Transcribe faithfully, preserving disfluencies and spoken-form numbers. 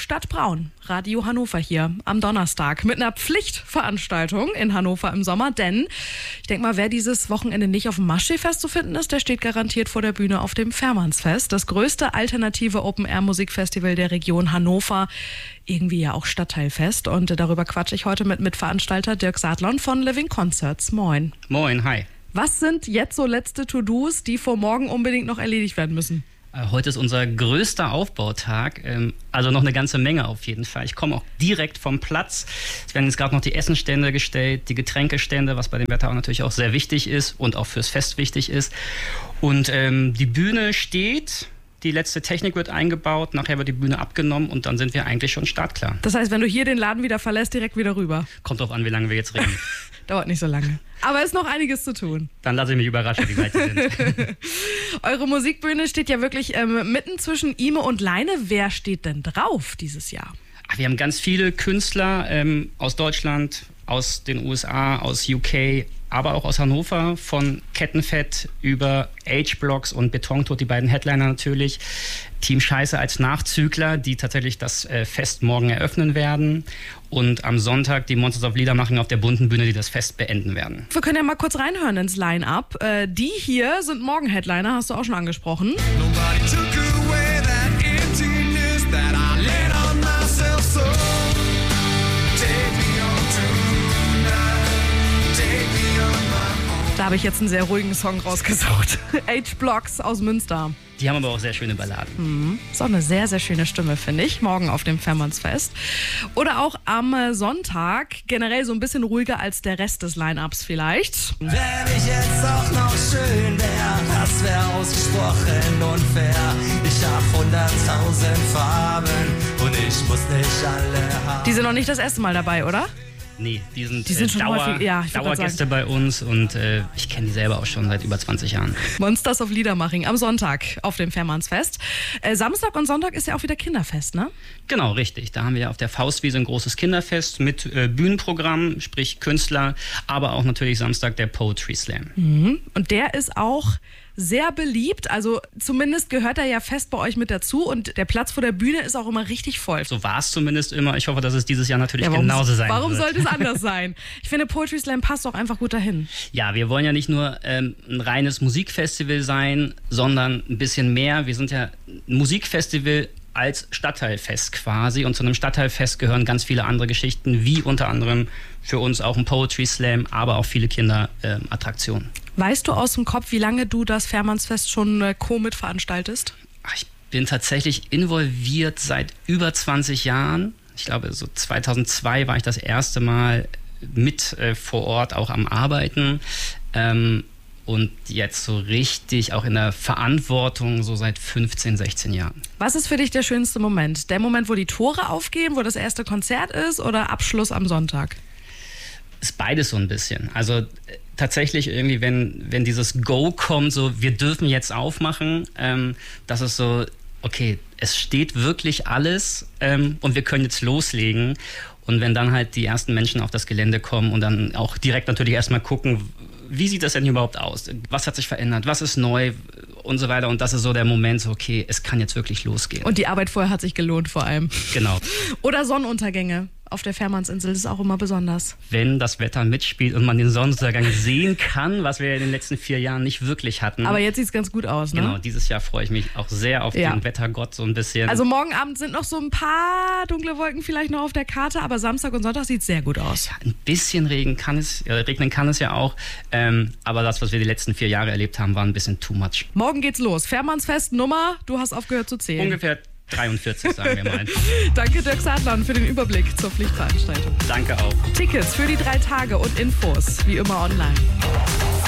Stadtbraun. Radio Hannover hier am Donnerstag mit einer Pflichtveranstaltung in Hannover im Sommer, denn ich denke mal, wer dieses Wochenende nicht auf dem Maschsee-Fest zu finden ist, der steht garantiert vor der Bühne auf dem Fährmannsfest, das größte alternative Open-Air-Musikfestival der Region Hannover, irgendwie ja auch Stadtteilfest, und darüber quatsche ich heute mit Mitveranstalter Dirk Sadlon von Living Concerts. Moin. Moin, hi. Was sind jetzt so letzte To-Dos, die vor morgen unbedingt noch erledigt werden müssen? Heute ist unser größter Aufbautag, also noch eine ganze Menge auf jeden Fall. Ich komme auch direkt vom Platz. Es werden jetzt gerade noch die Essenstände gestellt, die Getränkestände, was bei dem Wetter auch natürlich auch sehr wichtig ist und auch fürs Fest wichtig ist. Und ähm, die Bühne steht, die letzte Technik wird eingebaut, nachher wird die Bühne abgenommen und dann sind wir eigentlich schon startklar. Das heißt, wenn du hier den Laden wieder verlässt, direkt wieder rüber? Kommt drauf an, wie lange wir jetzt reden. Dauert nicht so lange. Aber es ist noch einiges zu tun. Dann lasse ich mich überraschen, wie weit Sie sind. Eure Musikbühne steht ja wirklich ähm, mitten zwischen Ime und Leine. Wer steht denn drauf dieses Jahr? Ach, wir haben ganz viele Künstler ähm, aus Deutschland, aus den U S A, aus U K, aber auch aus Hannover, von Kettenfett über H-Blocks und Betontod, die beiden Headliner natürlich. Team Scheiße als Nachzügler, die tatsächlich das äh, Fest morgen eröffnen werden. Und am Sonntag die Monsters of Liedermachen auf der bunten Bühne, die das Fest beenden werden. Wir können ja mal kurz reinhören ins Line-Up. Äh, die hier sind morgen Headliner, hast du auch schon angesprochen. Da habe ich jetzt einen sehr ruhigen Song rausgesucht. H-Blocks aus Münster. Die haben aber auch sehr schöne Balladen. Mhm. Ist auch eine sehr, sehr schöne Stimme, finde ich, morgen auf dem Fährmannsfest. Oder auch am Sonntag, generell so ein bisschen ruhiger als der Rest des Line-Ups vielleicht. Wenn ich jetzt auch noch schön wäre, das wäre ausgesprochen unfair. Ich hab hunderttausend Farben und ich muss nicht alle haben. Die sind noch nicht das erste Mal dabei, oder? Nee, die sind, die sind äh, schon Dauer, häufig, ja, Dauergäste bei uns und äh, ich kenne die selber auch schon seit über zwanzig Jahren. Monsters of Liedermaching am Sonntag auf dem Fährmannsfest. Äh, Samstag und Sonntag ist ja auch wieder Kinderfest, ne? Genau, richtig. Da haben wir auf der Faustwiese ein großes Kinderfest mit äh, Bühnenprogramm, sprich Künstler, aber auch natürlich Samstag der Poetry Slam. Mhm. Und der ist auch sehr beliebt, also zumindest gehört er ja fest bei euch mit dazu und der Platz vor der Bühne ist auch immer richtig voll. So war es zumindest immer. Ich hoffe, dass es dieses Jahr natürlich ja, warum, genauso sein warum wird. Warum sollte es anders sein? Ich finde, Poetry Slam passt auch einfach gut dahin. Ja, wir wollen ja nicht nur ähm, ein reines Musikfestival sein, sondern ein bisschen mehr. Wir sind ja ein Musikfestival als Stadtteilfest quasi und zu einem Stadtteilfest gehören ganz viele andere Geschichten, wie unter anderem für uns auch ein Poetry Slam, aber auch viele Kinderattraktionen. Ähm, Weißt du aus dem Kopf, wie lange du das Fährmannsfest schon äh, co-mit veranstaltest? Ich bin tatsächlich involviert seit über zwanzig Jahren. Ich glaube, so zweitausendzwei war ich das erste Mal mit äh, vor Ort auch am Arbeiten. Ähm, und jetzt so richtig auch in der Verantwortung so seit fünfzehn, sechzehn Jahren. Was ist für dich der schönste Moment? Der Moment, wo die Tore aufgehen, wo das erste Konzert ist oder Abschluss am Sonntag? Ist beides so ein bisschen. Also tatsächlich irgendwie, wenn, wenn dieses Go kommt, so wir dürfen jetzt aufmachen, ähm, das ist so, okay, es steht wirklich alles ähm, und wir können jetzt loslegen. Und wenn dann halt die ersten Menschen auf das Gelände kommen und dann auch direkt natürlich erstmal gucken, wie sieht das denn überhaupt aus? Was hat sich verändert? Was ist neu? Und so weiter. Und das ist so der Moment, so okay, es kann jetzt wirklich losgehen. Und die Arbeit vorher hat sich gelohnt vor allem. Genau. Oder Sonnenuntergänge auf der Fährmannsinsel, das ist auch immer besonders. Wenn das Wetter mitspielt und man den Sonnenuntergang sehen kann, was wir in den letzten vier Jahren nicht wirklich hatten. Aber jetzt sieht es ganz gut aus, ne? Genau, dieses Jahr freue ich mich auch sehr auf ja. den Wettergott so ein bisschen. Also morgen Abend sind noch so ein paar dunkle Wolken vielleicht noch auf der Karte, aber Samstag und Sonntag sieht es sehr gut aus. Ja, ein bisschen Regen kann es, äh, regnen kann es ja auch, ähm, aber das, was wir die letzten vier Jahre erlebt haben, war ein bisschen too much. Morgen geht's los. Fährmannsfest Nummer, du hast aufgehört zu zählen. Ungefähr dreiundvierzig, sagen wir mal. Danke Dirk Sadlon für den Überblick zur Pflichtveranstaltung. Danke auch. Tickets für die drei Tage und Infos wie immer online.